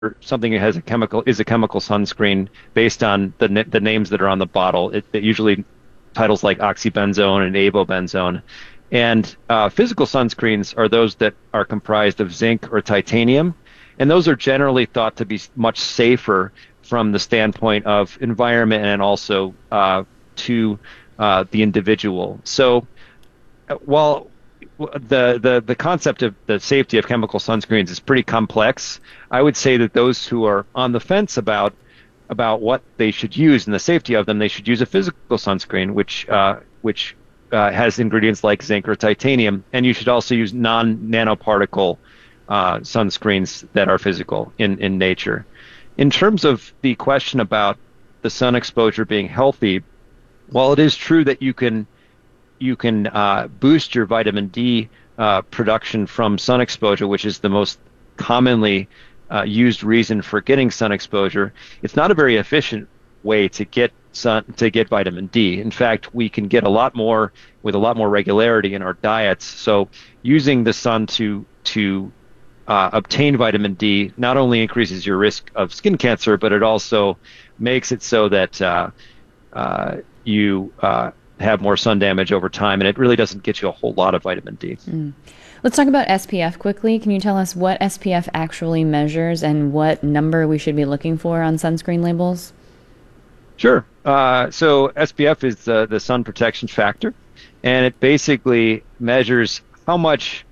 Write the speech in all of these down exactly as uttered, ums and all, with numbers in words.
something that has a chemical is a chemical sunscreen based on the the names that are on the bottle. It, it usually titles like oxybenzone and avobenzone. And uh, physical sunscreens are those that are comprised of zinc or titanium, and those are generally thought to be much safer from the standpoint of environment and also uh, to uh, the individual. So uh, while the, the the concept of the safety of chemical sunscreens is pretty complex, I would say that those who are on the fence about about what they should use and the safety of them, they should use a physical sunscreen, which uh, which uh, has ingredients like zinc or titanium, and you should also use non-nanoparticle uh, sunscreens that are physical in, in nature. In terms of the question about the sun exposure being healthy, while it is true that you can you can uh, boost your vitamin D uh, production from sun exposure, which is the most commonly uh, used reason for getting sun exposure, it's not a very efficient way to get sun to get vitamin D. In fact, we can get a lot more with a lot more regularity in our diets. So using the sun to to uh, obtain vitamin D not only increases your risk of skin cancer, but it also makes it so that uh, uh, you uh, have more sun damage over time, and it really doesn't get you a whole lot of vitamin D. Mm. Let's talk about S P F quickly. Can you tell us what S P F actually measures and what number we should be looking for on sunscreen labels? Sure. Uh, so S P F is uh, the sun protection factor, and it basically measures how much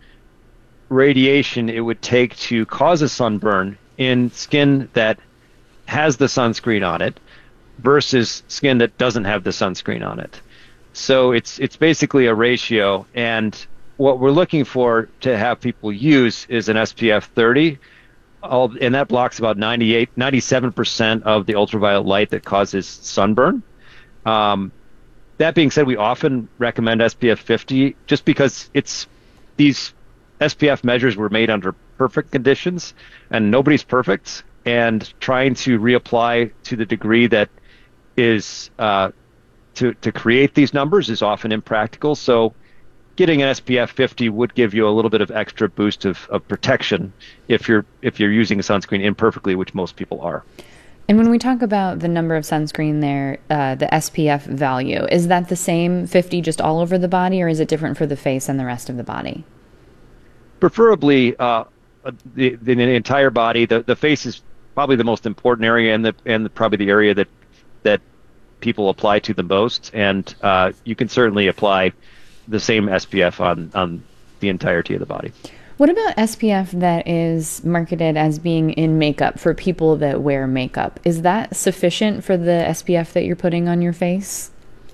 radiation it would take to cause a sunburn in skin that has the sunscreen on it versus skin that doesn't have the sunscreen on it. So it's it's basically a ratio, and what we're looking for to have people use is an S P F thirty, all, and that blocks about ninety-eight, ninety-seven percent of the ultraviolet light that causes sunburn. Um, that being said, we often recommend S P F fifty just because it's these S P F measures were made under perfect conditions, and nobody's perfect, and trying to reapply to the degree that is uh, to to create these numbers is often impractical. So getting an S P F fifty would give you a little bit of extra boost of, of protection if you're if you're using a sunscreen imperfectly, which most people are. And when we talk about the number of sunscreen there, uh, the S P F value, is that the same fifty just all over the body, or is it different for the face and the rest of the body? Preferably uh, the, the the entire body. The the face is probably the most important area, and the and the, probably the area that that people apply to the most. And uh, you can certainly apply the same S P F on on the entirety of the body. What about S P F that is marketed as being in makeup for people that wear makeup? Is that sufficient for the S P F that you're putting on your face?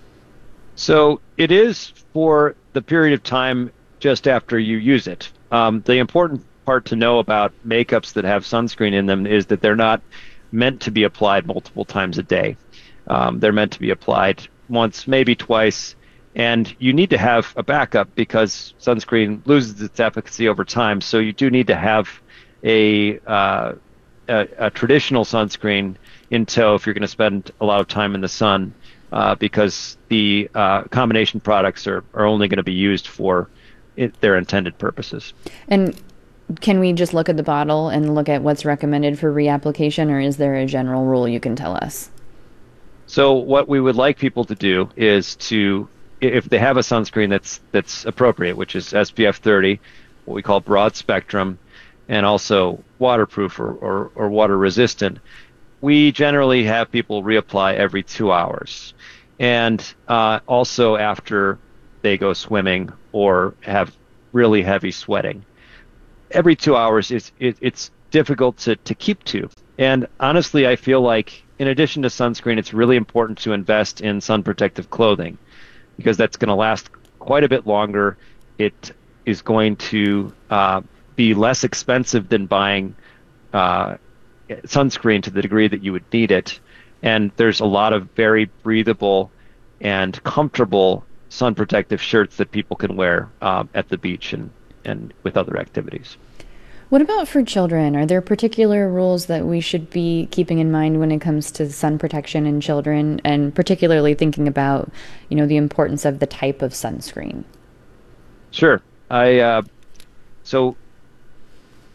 So it is for the period of time just after you use it. Um, the important part to know about makeups that have sunscreen in them is that they're not meant to be applied multiple times a day. Um, they're meant to be applied once, maybe twice, and you need to have a backup because sunscreen loses its efficacy over time. So you do need to have a uh, a, a traditional sunscreen in tow if you're going to spend a lot of time in the sun, uh, because the uh, combination products are, are only going to be used for it, their intended purposes. And can we just look at the bottle and look at what's recommended for reapplication, or is there a general rule you can tell us? So what we would like people to do is to, if they have a sunscreen that's that's appropriate, which is S P F thirty, what we call broad spectrum, and also waterproof or, or, or water resistant, we generally have people reapply every two hours. And uh, also after they go swimming or have really heavy sweating. Every two hours, is it, it's difficult to, to keep to. And honestly, I feel like in addition to sunscreen, it's really important to invest in sun protective clothing because that's going to last quite a bit longer. It is going to uh, be less expensive than buying uh, sunscreen to the degree that you would need it. And there's a lot of very breathable and comfortable sun protective shirts that people can wear um, at the beach and, and with other activities. What about for children? Are there particular rules that we should be keeping in mind when it comes to sun protection in children, and particularly thinking about, you know, the importance of the type of sunscreen? Sure. I uh, so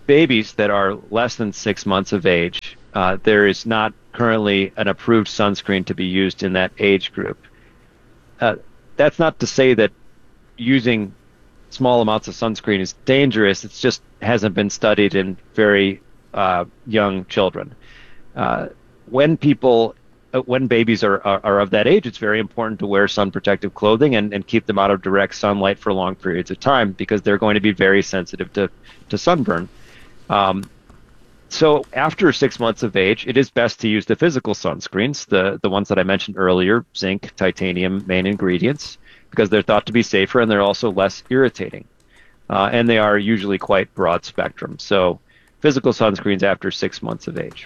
babies that are less than six months of age, uh, there is not currently an approved sunscreen to be used in that age group. Uh, that's not to say that using small amounts of sunscreen is dangerous. It just hasn't been studied in very uh, young children. Uh, when people, uh, when babies are, are, are of that age, it's very important to wear sun protective clothing and, and keep them out of direct sunlight for long periods of time, because they're going to be very sensitive to, to sunburn. Um, so after six months of age, it is best to use the physical sunscreens, the, the ones that I mentioned earlier, zinc, titanium, main ingredients, because they're thought to be safer and they're also less irritating. Uh, and they are usually quite broad spectrum. So physical sunscreens after six months of age.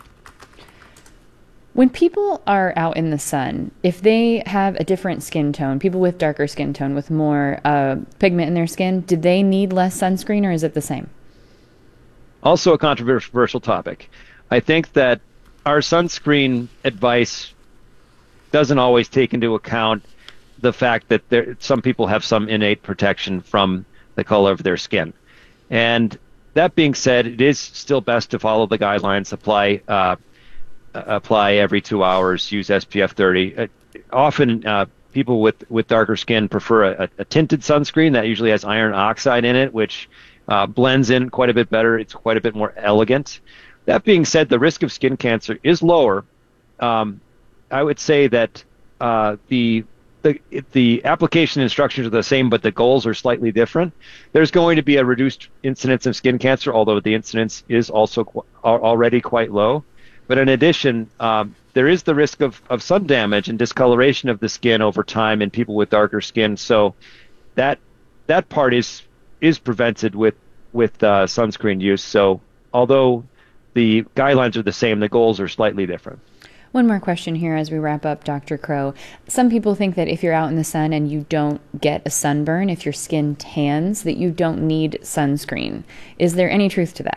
When people are out in the sun, if they have a different skin tone, people with darker skin tone with more uh, pigment in their skin, do they need less sunscreen, or is it the same? Also a controversial topic. I think that our sunscreen advice doesn't always take into account the fact that there, some people have some innate protection from the color of their skin. And that being said, it is still best to follow the guidelines, apply uh, apply every two hours, use S P F thirty. Uh, often uh, people with, with darker skin prefer a, a tinted sunscreen that usually has iron oxide in it, which Uh, blends in quite a bit better. It's quite a bit more elegant. That being said, the risk of skin cancer is lower. Um, I would say that uh, the the the application instructions are the same, but the goals are slightly different. There's going to be a reduced incidence of skin cancer, although the incidence is also qu- already quite low. But in addition, um, there is the risk of, of sun damage and discoloration of the skin over time in people with darker skin. So that that part is is prevented with with uh, sunscreen use. So although the guidelines are the same, the goals are slightly different. One more question here as we wrap up, Doctor Crow. Some people think that if you're out in the sun and you don't get a sunburn, if your skin tans, that you don't need sunscreen. Is there any truth to that?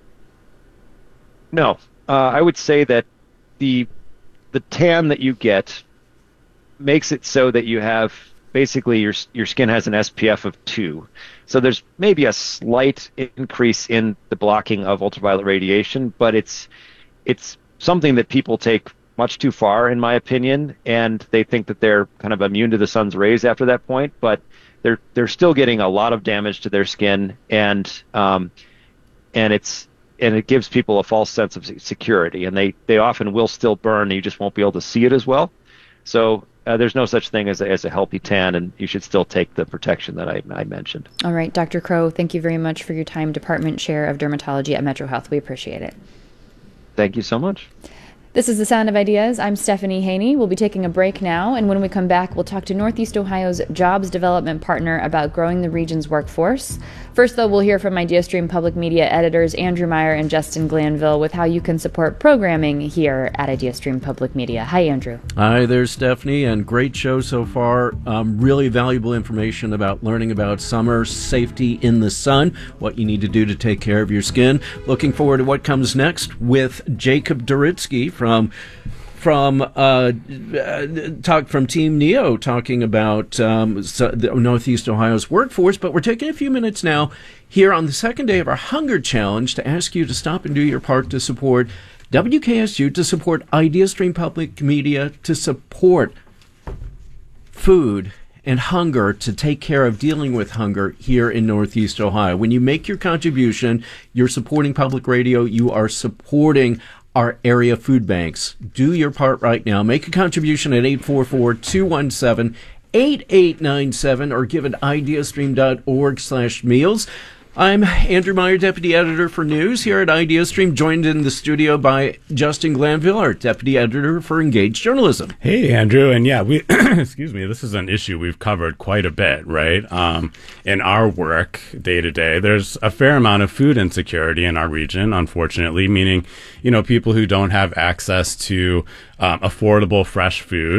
No. Uh, I would say that the the tan that you get makes it so that you have basically your your skin has an S P F of two. So there's maybe a slight increase in the blocking of ultraviolet radiation, but it's it's something that people take much too far, in my opinion, and they think that they're kind of immune to the sun's rays after that point, but they're they're still getting a lot of damage to their skin, and um, and it's and it gives people a false sense of security, and they, they often will still burn, and you just won't be able to see it as well. So uh, there's no such thing as a, as a healthy tan, and you should still take the protection that I, I mentioned. All right, Doctor Crow, thank you very much for your time, Department Chair of Dermatology at Metro Health. We appreciate it. Thank you so much. This is The Sound of Ideas. I'm Stephanie Haney. We'll be taking a break now, and when we come back, we'll talk to Northeast Ohio's Jobs Development Partner about growing the region's workforce. First, though, we'll hear from IdeaStream Public Media editors Andrew Meyer and Justin Glanville with how you can support programming here at IdeaStream Public Media. Hi, Andrew. Hi there, Stephanie, and great show so far. Um, really valuable information about learning about summer safety in the sun, what you need to do to take care of your skin. Looking forward to what comes next with Jacob Doritsky from from uh, talk from Team Neo, talking about um, so the Northeast Ohio's workforce. But we're taking a few minutes now here on the second day of our Hunger Challenge to ask you to stop and do your part to support W K S U, to support IdeaStream Public Media, to support food and hunger, to take care of dealing with hunger here in Northeast Ohio. When you make your contribution, you're supporting public radio, you are supporting our area food banks. Do your part right now. Make a contribution at eight four four, two one seven, eight eight nine seven or give at ideastream.org slash meals. I'm Andrew Meyer, Deputy Editor for News here at IdeaStream, joined in the studio by Justin Glanville, our Deputy Editor for Engaged Journalism. Hey, Andrew. And yeah, we excuse me, this is an issue we've covered quite a bit, right? Um, in our work day to day, there's a fair amount of food insecurity in our region, unfortunately, meaning, you know, people who don't have access to um, affordable fresh food.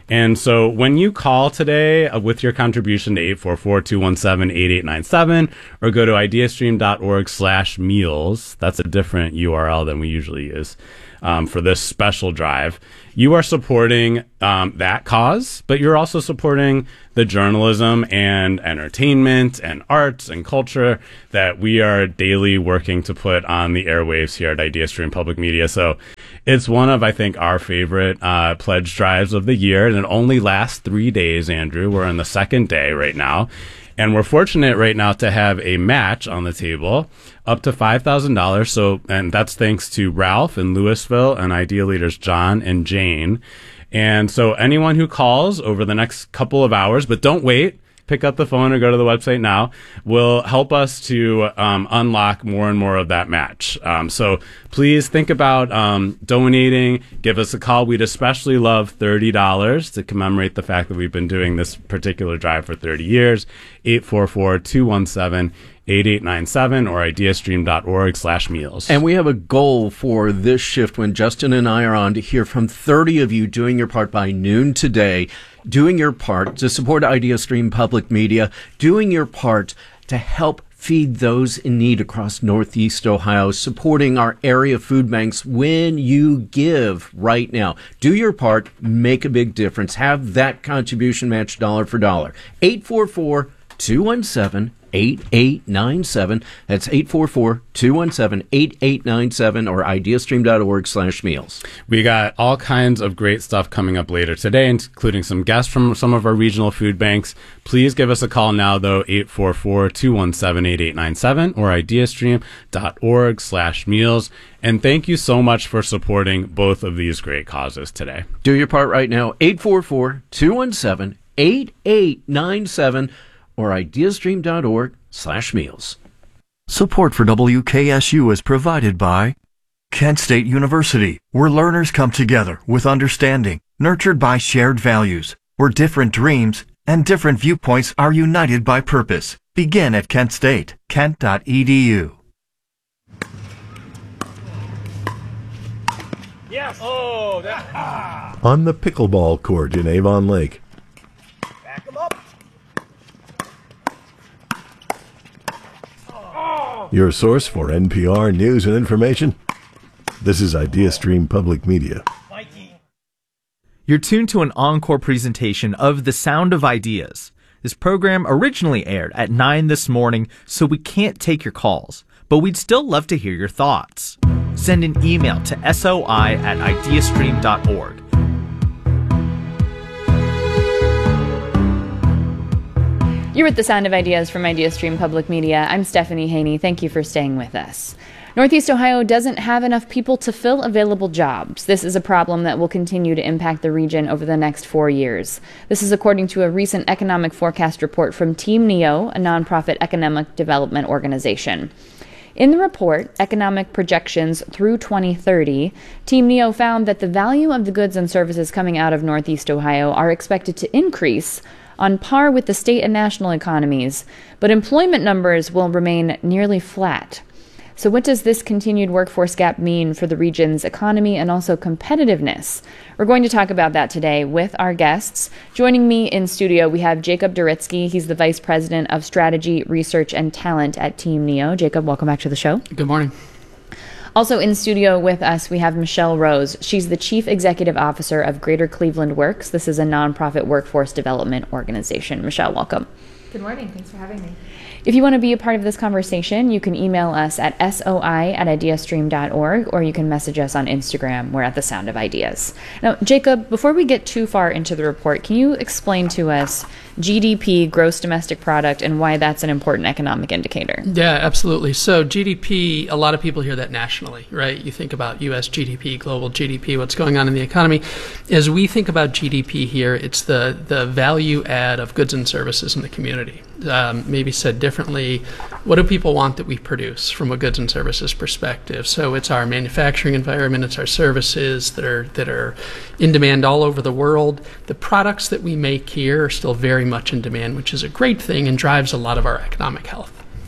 And so when you call today uh, with your contribution to eight four four, two one seven, eight eight nine seven or go to ideastream.org slash meals, that's a different U R L than we usually use um, for this special drive, you are supporting um, that cause, but you're also supporting the journalism and entertainment and arts and culture that we are daily working to put on the airwaves here at IdeaStream Public Media. So it's one of, I think, our favorite uh, pledge drives of the year, and it only lasts three days, Andrew. We're on the second day right now. And we're fortunate right now to have a match on the table up to five thousand dollars. So, and that's thanks to Ralph in Louisville and Idea leaders John and Jane. And so anyone who calls over the next couple of hours, but don't wait, pick up the phone or go to the website now, will help us to um, unlock more and more of that match. Um, so please think about um, donating. Give us a call. We'd especially love thirty dollars to commemorate the fact that we've been doing this particular drive for thirty years. eight four four, two one seven, eight eight nine seven or ideastream.org slash meals. And we have a goal for this shift when Justin and I are on to hear from thirty of you doing your part by noon today, doing your part to support IdeaStream Public Media, doing your part to help feed those in need across Northeast Ohio, supporting our area food banks. When you give right now, do your part, make a big difference. Have that contribution match dollar for dollar. eight four four, two one seven, eight eight nine seven. That's eight four four, two one seven, eight eight nine seven or ideastream.org slash meals. We got all kinds of great stuff coming up later today, including some guests from some of our regional food banks. Please give us a call now, though, eight four four, two one seven, eight eight nine seven or ideastream.org slash meals. And thank you so much for supporting both of these great causes today. Do your part right now, eight four four, two one seven, eight eight nine seven or ideastream.org slash meals. Support for W K S U is provided by Kent State University, where learners come together with understanding, nurtured by shared values, where different dreams and different viewpoints are united by purpose. Begin at Kent State, kent dot e d u. Yes! Oh, that... On the pickleball court in Avon Lake. Back him up! Your source for N P R news and information. This is IdeaStream Public Media. You're tuned to an encore presentation of The Sound of Ideas. This program originally aired at nine this morning, so we can't take your calls, but we'd still love to hear your thoughts. Send an email to soi at ideastream dot org. You're with The Sound of Ideas from IdeaStream Public Media. I'm Stephanie Haney. Thank you for staying with us. Northeast Ohio doesn't have enough people to fill available jobs. This is a problem that will continue to impact the region over the next four years. This is according to a recent economic forecast report from Team Neo, a nonprofit economic development organization. In the report, Economic Projections Through twenty thirty, Team Neo found that the value of the goods and services coming out of Northeast Ohio are expected to increase on par with the state and national economies, but employment numbers will remain nearly flat. So what does this continued workforce gap mean for the region's economy and also competitiveness? We're going to talk about that today with our guests. Joining me in studio, we have Jacob Duritsky. He's the Vice President of Strategy, Research, and Talent at Team Neo. Jacob, welcome back to the show. Good morning. Also in studio with us, we have Michelle Rose. She's the Chief Executive Officer of Greater Cleveland Works. This is a nonprofit workforce development organization. Michelle, welcome. Good morning. Thanks for having me. If you want to be a part of this conversation, you can email us at soi at ideastream dot org or you can message us on Instagram. We're at The Sound of Ideas. Now, Jacob, before we get too far into the report, can you explain to us G D P, gross domestic product, and why that's an important economic indicator? Yeah, absolutely. So G D P, a lot of people hear that nationally, right? You think about U S G D P, global G D P, what's going on in the economy. As we think about G D P here, it's the, the value add of goods and services in the community. Um, maybe said differently, what do people want that we produce from a goods and services perspective? So it's our manufacturing environment, it's our services that are that are in demand all over the world. The products that we make here are still very much in demand, which is a great thing and drives a lot of our economic health.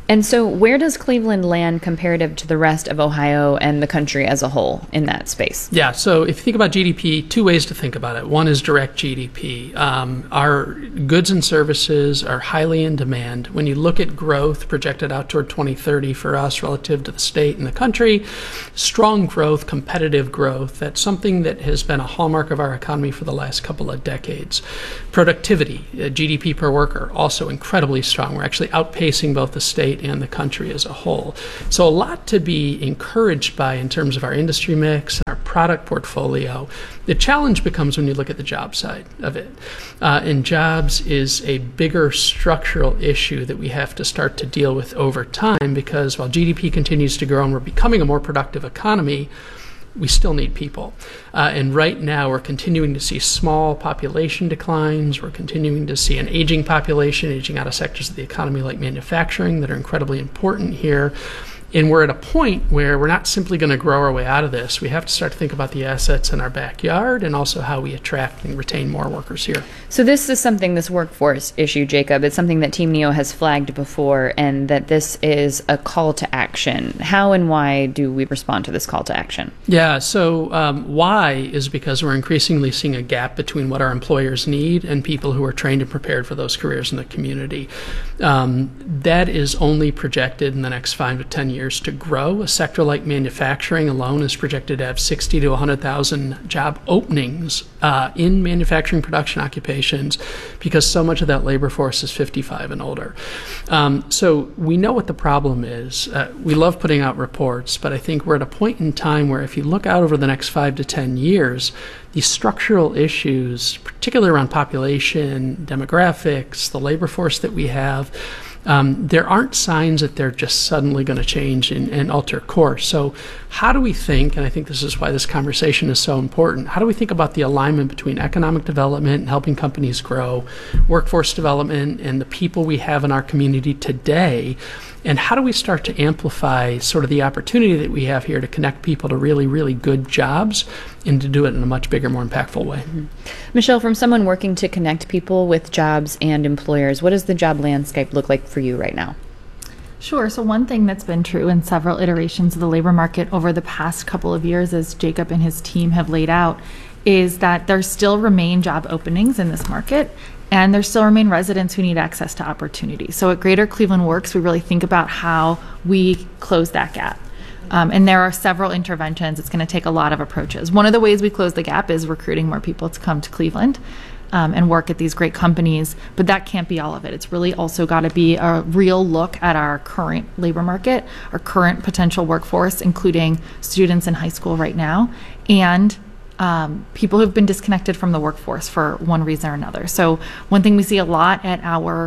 And so where does Cleveland land comparative to the rest of Ohio and the country as a whole in that space? Yeah, so if you think about G D P, two ways to think about it. One is direct G D P. Um, our goods and services are highly in demand. When you look at growth projected out toward twenty thirty for us relative to the state and the country, strong growth, competitive growth, that's something that has been a hallmark of our economy for the last couple of decades. Productivity, uh, G D P per worker, also incredibly strong. We're actually outpacing both the state and the country as a whole. So a lot to be encouraged by in terms of our industry mix, our product portfolio. The challenge becomes when you look at the job side of it. Uh, and jobs is a bigger structural issue that we have to start to deal with over time, because while G D P continues to grow and we're becoming a more productive economy, we still need people. Uh, and right now we're continuing to see small population declines. We're continuing to see an aging population, aging out of sectors of the economy like manufacturing that are incredibly important here. And we're at a point where we're not simply going to grow our way out of this. We have to start to think about the assets in our backyard and also how we attract and retain more workers here. So this is something, this workforce issue, Jacob, it's something that Team Neo has flagged before, and that this is a call to action. How and why do we respond to this call to action? Yeah, so um, why is because we're increasingly seeing a gap between what our employers need and people who are trained and prepared for those careers in the community. Um, that is only projected in the next five to ten years to grow. A sector like manufacturing alone is projected to have sixty to one hundred thousand job openings uh, in manufacturing production occupations, because so much of that labor force is fifty-five and older. Um, so we know what the problem is. Uh, we love putting out reports, but I think we're at a point in time where if you look out over the next five to ten years, these structural issues, particularly around population, demographics, the labor force that we have, Um, there aren't signs that they're just suddenly going to change and, and alter course. So how do we think, and I think this is why this conversation is so important, how do we think about the alignment between economic development and helping companies grow, workforce development, and the people we have in our community today? And how do we start to amplify sort of the opportunity that we have here to connect people to really, really good jobs and to do it in a much bigger, more impactful way? Mm-hmm. Michelle, from someone working to connect people with jobs and employers, what does the job landscape look like for you right now? Sure. So one thing that's been true in several iterations of the labor market over the past couple of years, as Jacob and his team have laid out, is that there still remain job openings in this market, and there still remain residents who need access to opportunity. So at Greater Cleveland Works, we really think about how we close that gap. Um, and there are several interventions. It's going to take a lot of approaches. One of the ways we close the gap is recruiting more people to come to Cleveland um, and work at these great companies, but that can't be all of it. It's really also got to be a real look at our current labor market, our current potential workforce, including students in high school right now, and Um, people who've been disconnected from the workforce for one reason or another. So one thing we see a lot at our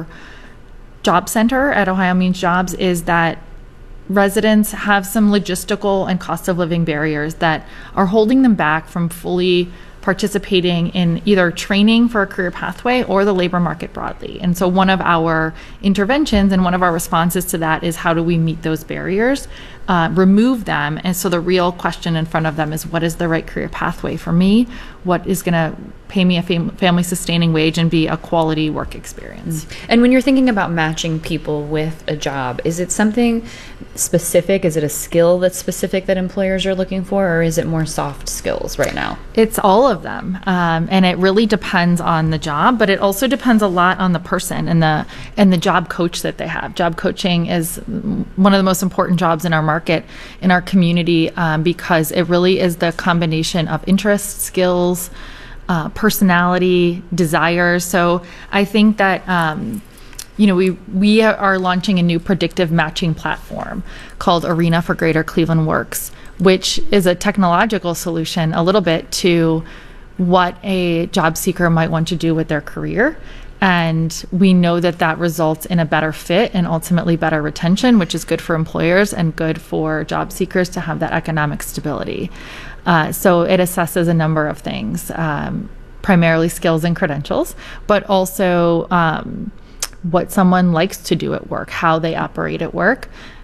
job center at Ohio Means Jobs is that residents have some logistical and cost of living barriers that are holding them back from fully participating in either training for a career pathway or the labor market broadly. And so one of our interventions and one of our responses to that is how do we meet those barriers, uh, remove them. And so the real question in front of them is, what is the right career pathway for me? What is going to pay me a fam- family sustaining wage and be a quality work experience? Mm-hmm. And when you're thinking about matching people with a job, is it something specific? Is it a skill that's specific that employers are looking for, or is it more soft skills right now? It's all of them. Um, and it really depends on the job, but it also depends a lot on the person and the and the job coach that they have. Job coaching is one of the most important jobs in our market, in our community, um, because it really is the combination of interests, skills, uh, personality, desires. So I think that um, you know, we we are launching a new predictive matching platform called Arena for Greater Cleveland Works, which is a technological solution a little bit to what a job seeker might want to do with their career. And we know that that results in a better fit and ultimately better retention, which is good for employers and good for job seekers to have that economic stability. Uh, so it assesses a number of things, um, primarily skills and credentials, but also um, what someone likes to do at work, how they operate at work,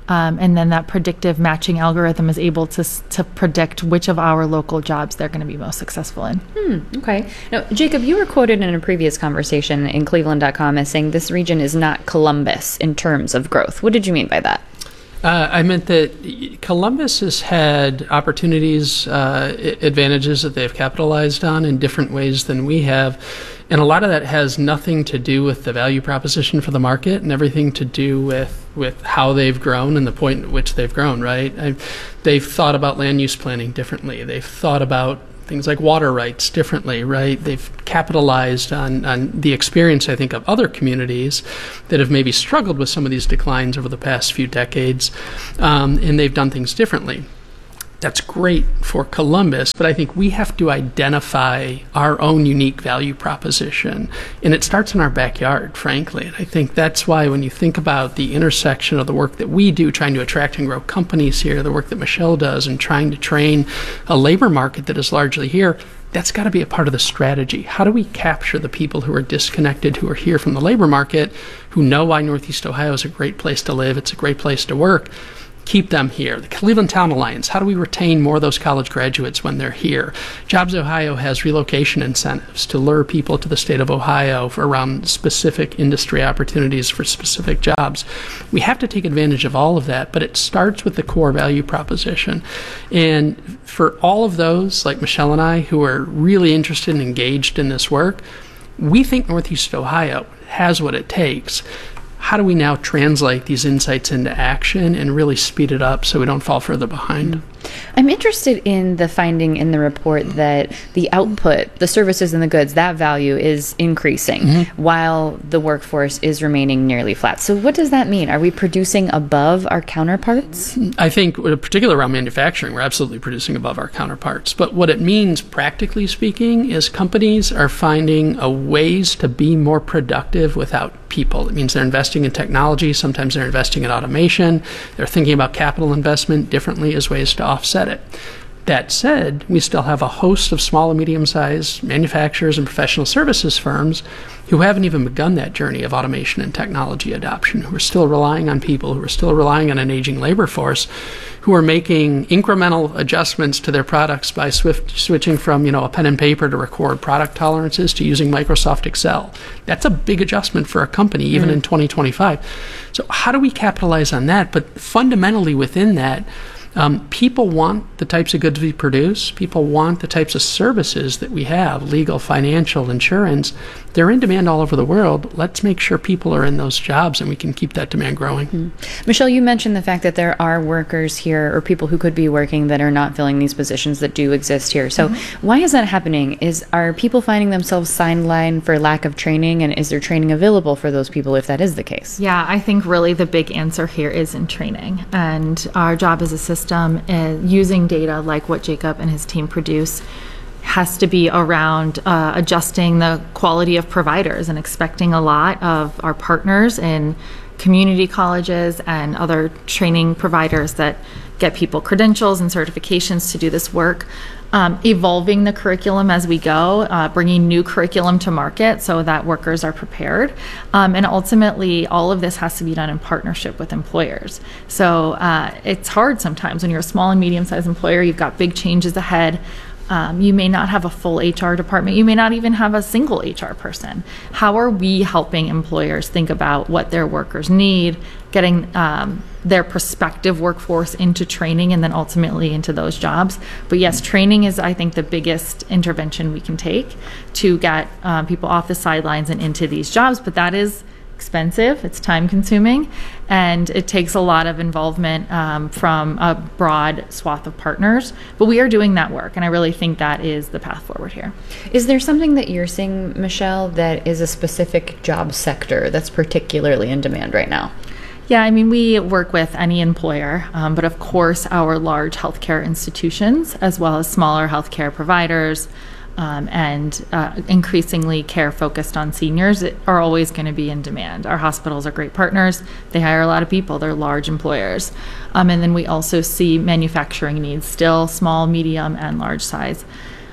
Um, and then that predictive matching algorithm is able to s- to predict which of our local jobs they're going to be most successful in. Hmm, okay. Now, Jacob, you were quoted in a previous conversation in Cleveland dot com as saying this region is not Columbus in terms of growth. What did you mean by that? Uh, I meant that Columbus has had opportunities, uh, advantages that they've capitalized on in different ways than we have. And a lot of that has nothing to do with the value proposition for the market and everything to do with, with how they've grown and the point at which they've grown, right? I, they've thought about land use planning differently. They've thought about things like water rights differently, right? They've capitalized on, on the experience, I think, of other communities that have maybe struggled with some of these declines over the past few decades, um, and they've done things differently. That's great for Columbus, but I think we have to identify our own unique value proposition, and it starts in our backyard, frankly. And I think that's why when you think about the intersection of the work that we do, trying to attract and grow companies here, the work that Michelle does, and trying to train a labor market that is largely here, that's got to be a part of the strategy. How do we capture the people who are disconnected, who are here from the labor market, who know why Northeast Ohio is a great place to live, it's a great place to work, keep them here? The Cleveland Town Alliance, how do we retain more of those college graduates when they're here? Jobs Ohio has relocation incentives to lure people to the state of Ohio for around specific industry opportunities for specific jobs. We have to take advantage of all of that, but it starts with the core value proposition. And for all of those, like Michelle and I, who are really interested and engaged in this work, we think Northeast Ohio has what it takes. How do we now translate these insights into action and really speed it up so we don't fall further behind? Mm. I'm interested in the finding in the report that the output, the services and the goods, that value is increasing mm-hmm. while the workforce is remaining nearly flat. So what does that mean? Are we producing above our counterparts? I think, particularly around manufacturing, we're absolutely producing above our counterparts. But what it means, practically speaking, is companies are finding a ways to be more productive without people. It means they're investing in technology. Sometimes they're investing in automation. They're thinking about capital investment differently as ways to offset it. That said, we still have a host of small and medium-sized manufacturers and professional services firms who haven't even begun that journey of automation and technology adoption, who are still relying on people, who are still relying on an aging labor force, who are making incremental adjustments to their products by swift switching from, you know, a pen and paper to record product tolerances to using Microsoft Excel. That's a big adjustment for a company, even mm-hmm. in twenty twenty-five. So how do we capitalize on that? But fundamentally within that, Um, people want the types of goods we produce. People want the types of services that we have, legal, financial, insurance. They're in demand all over the world. Let's make sure people are in those jobs and we can keep that demand growing. Mm-hmm. Michelle, you mentioned the fact that there are workers here or people who could be working that are not filling these positions that do exist here. So mm-hmm. why is that happening? Is Are people finding themselves sidelined for lack of training, and is there training available for those people if that is the case? Yeah, I think really the big answer here is in training. And our job as a system Uh, using data like what Jacob and his team produce has to be around uh, adjusting the quality of providers and expecting a lot of our partners in community colleges and other training providers that get people credentials and certifications to do this work. Um, evolving the curriculum as we go, uh, bringing new curriculum to market so that workers are prepared. Um, and ultimately, all of this has to be done in partnership with employers. So uh, it's hard sometimes when you're a small and medium-sized employer, you've got big changes ahead. Um, you may not have a full H R department. You may not even have a single H R person. How are we helping employers think about what their workers need, getting um, their prospective workforce into training and then ultimately into those jobs? But yes, training is, I think, the biggest intervention we can take to get um, people off the sidelines and into these jobs. But that is expensive, it's time consuming, and it takes a lot of involvement um, from a broad swath of partners. But we are doing that work, and I really think that is the path forward here. Is there something that you're seeing, Michelle, that is a specific job sector that's particularly in demand right now? Yeah, I mean, we work with any employer, um, but of course our large healthcare institutions, as well as smaller healthcare providers, Um, and uh, increasingly care focused on seniors are always going to be in demand. Our hospitals are great partners. They hire a lot of people. They're large employers. Um, and then we also see manufacturing needs, still small, medium, and large size.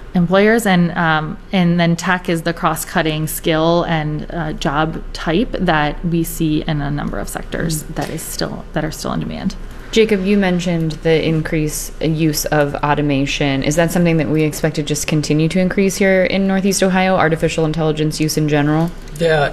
employers, and um, and then tech is the cross-cutting skill and uh, job type that we see in a number of sectors mm. that is still that are still in demand. Jacob, you mentioned the increase use of automation. Is that something that we expect to just continue to increase here in Northeast Ohio, artificial intelligence use in general? Yeah,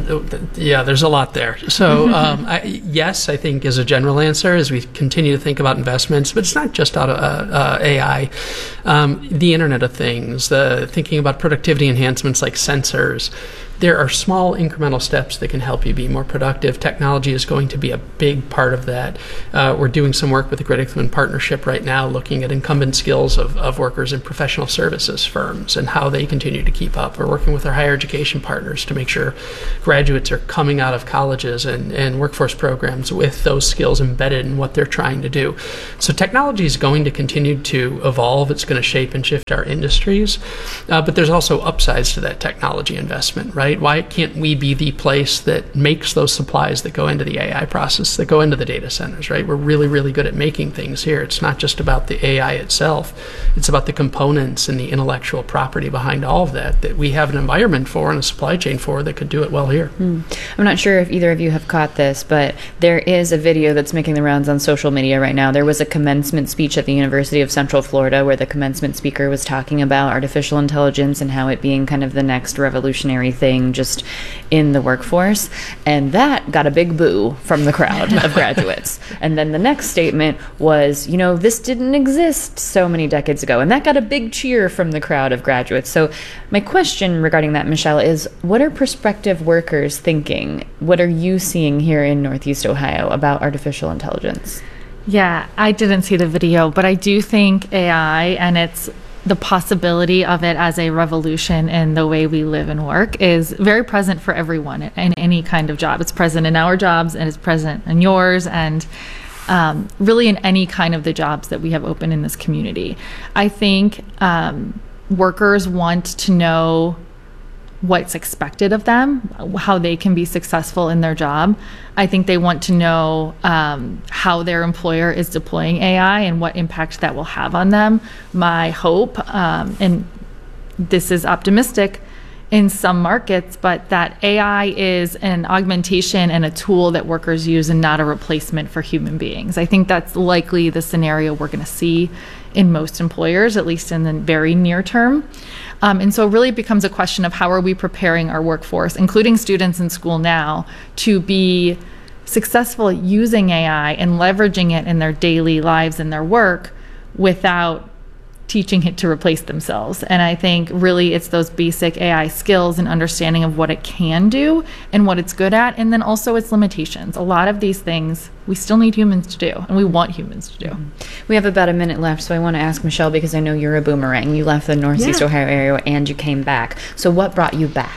yeah, there's a lot there. So um, I, yes, I think is a general answer as we continue to think about investments, but it's not just out of uh, uh, A I. Um, the Internet of Things, the thinking about productivity enhancements like sensors. There are small incremental steps that can help you be more productive. Technology is going to be a big part of that. Uh, we're doing some work with the Greater Cleveland Partnership right now looking at incumbent skills of, of workers in professional services firms and how they continue to keep up. We're working with our higher education partners to make sure graduates are coming out of colleges and, and workforce programs with those skills embedded in what they're trying to do. So technology is going to continue to evolve. It's going to shape and shift our industries. Uh, but there's also upsides to that technology investment, right? Why can't we be the place that makes those supplies that go into the A I process, that go into the data centers, right? We're really, really good at making things here. It's not just about the A I itself. It's about the components and the intellectual property behind all of that, that we have an environment for and a supply chain for that could do it well here. Hmm. I'm not sure if either of you have caught this, but there is a video that's making the rounds on social media right now. There was a commencement speech at the University of Central Florida where the commencement speaker was talking about artificial intelligence and how it being kind of the next revolutionary thing just in the workforce, and that got a big boo from the crowd of graduates. And then the next statement was, you know, this didn't exist so many decades ago, and that got a big cheer from the crowd of graduates. So my question regarding that, Michelle, is what are prospective workers thinking? What are you seeing here in Northeast Ohio about artificial intelligence? Yeah, I didn't see the video, but I do think A I and its the possibility of it as a revolution in the way we live and work is very present for everyone in any kind of job. It's present in our jobs and it's present in yours and um, really in any kind of the jobs that we have open in this community. I think um, workers want to know what's expected of them, how they can be successful in their job. I think they want to know um, how their employer is deploying A I and what impact that will have on them. My hope, um, and this is optimistic in some markets, but that A I is an augmentation and a tool that workers use and not a replacement for human beings. I think that's likely the scenario we're going to see in most employers, at least in the very near term. Um, and so it really becomes a question of how are we preparing our workforce, including students in school now, to be successful at using A I and leveraging it in their daily lives and their work without teaching it to replace themselves. And I think really it's those basic A I skills and understanding of what it can do and what it's good at, and then also its limitations. A lot of these things we still need humans to do, and we want humans to do. Mm-hmm. We have about a minute left, so I want to ask Michelle, because I know you're a boomerang. You left the Northeast Yeah. Ohio area and you came back. So what brought you back?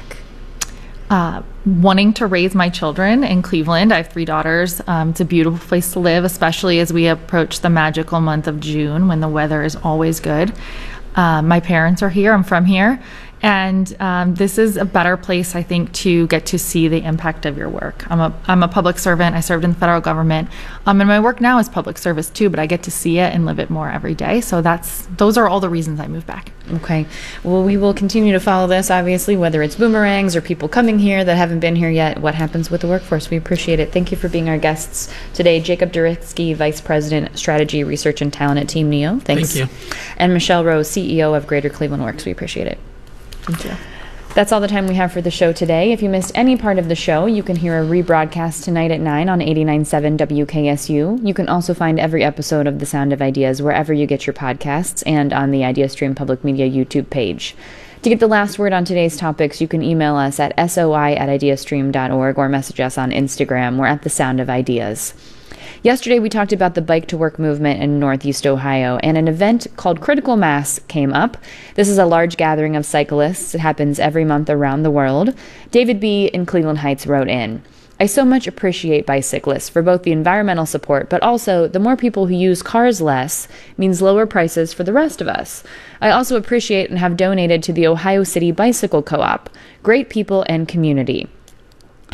Uh, wanting to raise my children in Cleveland. I have three daughters. Um, it's a beautiful place to live, especially as we approach the magical month of June when the weather is always good. Uh, my parents are here. I'm from here. And um, this is a better place, I think, to get to see the impact of your work. I'm a I'm a public servant. I served in the federal government. Um, and my work now is public service, too, but I get to see it and live it more every day. So that's those are all the reasons I moved back. Okay. Well, we will continue to follow this, obviously, whether it's boomerangs or people coming here that haven't been here yet. What happens with the workforce? We appreciate it. Thank you for being our guests today. Jacob Duritzky, Vice President, Strategy, Research, and Talent at Team Neo. Thanks. Thank you. And Michelle Rose, C E O of Greater Cleveland Works. We appreciate it. Thank you. That's all the time we have for the show today. If you missed any part of the show, you can hear a rebroadcast tonight at nine on eighty-nine point seven W K S U. You can also find every episode of The Sound of Ideas wherever you get your podcasts and on the IdeaStream Public Media YouTube page. To get the last word on today's topics, you can email us at soi at ideastream dot org or message us on Instagram. We're at The Sound of Ideas. Yesterday, we talked about the Bike to Work movement in Northeast Ohio, and an event called Critical Mass came up. This is a large gathering of cyclists. It happens every month around the world. David B. in Cleveland Heights wrote in, I so much appreciate bicyclists for both the environmental support, but also the more people who use cars less means lower prices for the rest of us. I also appreciate and have donated to the Ohio City Bicycle Co-op. Great people and community.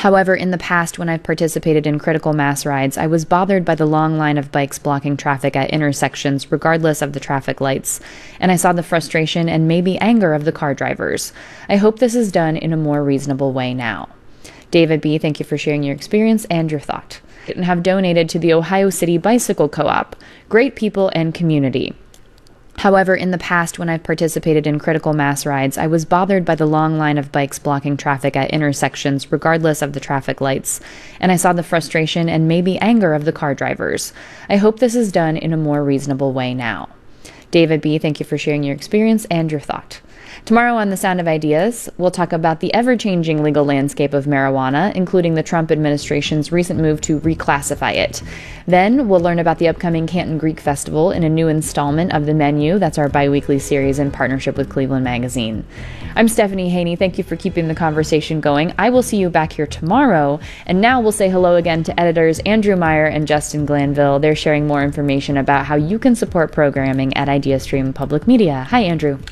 However, in the past, when I've participated in critical mass rides, I was bothered by the long line of bikes blocking traffic at intersections, regardless of the traffic lights, and I saw the frustration and maybe anger of the car drivers. I hope this is done in a more reasonable way now. David B., thank you for sharing your experience and your thought. And have donated to the Ohio City Bicycle Co-op. Great people and community. However, in the past, when I've participated in critical mass rides, I was bothered by the long line of bikes blocking traffic at intersections, regardless of the traffic lights, and I saw the frustration and maybe anger of the car drivers. I hope this is done in a more reasonable way now. David B., thank you for sharing your experience and your thought. Tomorrow on The Sound of Ideas, we'll talk about the ever-changing legal landscape of marijuana, including the Trump administration's recent move to reclassify it. Then we'll learn about the upcoming Canton Greek Festival in a new installment of The Menu. That's our bi-weekly series in partnership with Cleveland Magazine. I'm Stephanie Haney. Thank you for keeping the conversation going. I will see you back here tomorrow. And now we'll say hello again to editors Andrew Meyer and Justin Glanville. They're sharing more information about how you can support programming at IdeaStream Public Media. Hi, Andrew.